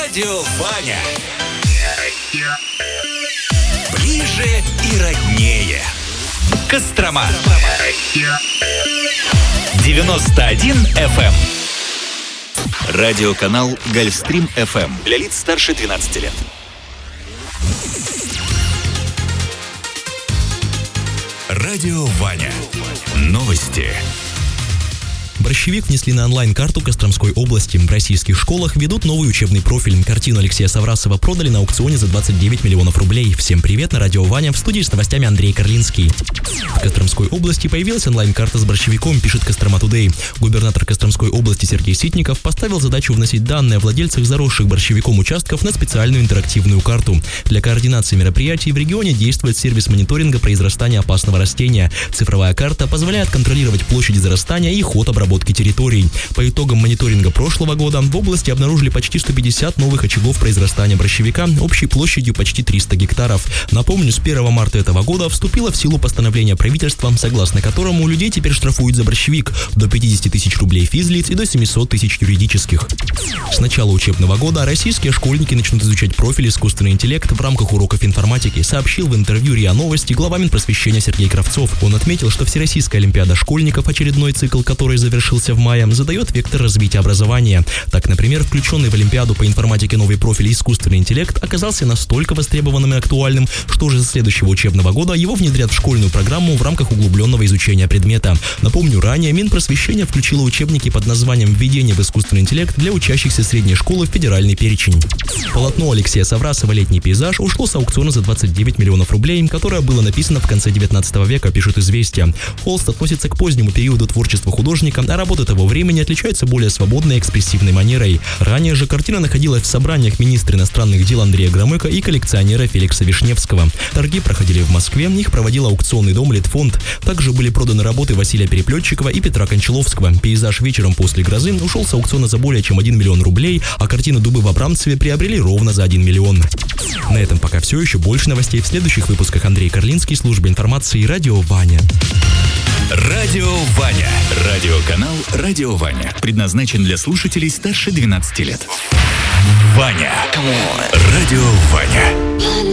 Радио Ваня. Ближе и роднее. Кострома. 91 FM. Радиоканал Гольфстрим FM. Для лиц старше 12 лет. Радио Ваня. Новости. Борщевик внесли на онлайн-карту Костромской области. В российских школах ведут новый учебный профиль. Картину Алексея Саврасова продали на аукционе за 29 миллионов рублей. Всем привет, на радио Ваня, в студии с новостями Андрей Карлинский. В Костромской области появилась онлайн-карта с борщевиком, пишет Кострома Today. Губернатор Костромской области Сергей Ситников поставил задачу вносить данные о владельцах заросших борщевиком участков на специальную интерактивную карту. Для координации мероприятий в регионе действует сервис мониторинга произрастания опасного растения. Цифровая карта позволяет контролировать площади зарастания и ход обработки территорий. По итогам мониторинга прошлого года в области обнаружили почти 150 новых очагов произрастания борщевика общей площадью почти 300 гектаров. Напомню, с 1 марта этого года вступило в силу постановление правительства, согласно которому людей теперь штрафуют за борщевик до 50 тысяч рублей физлиц и до 700 тысяч юридических. С начала учебного года российские школьники начнут изучать профиль искусственный интеллект в рамках уроков информатики, сообщил в интервью РИА Новости глава Минпросвещения Сергей Кравцов. Он отметил, что Всероссийская олимпиада школьников, очередной цикл которой завершился в мае, задает вектор развития образования. Так, например, включенный в Олимпиаду по информатике новый профиль искусственный интеллект оказался настолько востребованным и актуальным, что уже с следующего учебного года его внедрят в школьную программу в рамках углубленного изучения предмета. Напомню, ранее Минпросвещение включило учебники под названием «Введение в искусственный интеллект» для учащихся средней школы в федеральный перечень. Полотно Алексея Саврасова «Летний пейзаж» ушло с аукциона за 29 миллионов рублей, которое было написано в конце 19 века, пишут «Известия». Холст относится к позднему периоду творчества художника, а работы того времени отличаются более свободной и экспрессивной манерой. Ранее же картина находилась в собраниях министра иностранных дел Андрея Громыка и коллекционера Феликса Вишневского. Торги проходили в Москве, их проводил аукционный дом «Литфонд». Также были проданы работы Василия Переплетчикова и Петра Кончаловского. «Пейзаж вечером после грозы» ушел с аукциона за более чем 1 миллион рублей, а картину «Дубы в Абрамцеве» приобрели ровно за 1 миллион. На этом пока все, еще больше новостей в следующих выпусках. Андрей Карлинский, служба информации, радио Ваня. Радио Ваня. Радиоканал Радио Ваня. Предназначен для слушателей старше 12 лет. Ваня. Радио Ваня.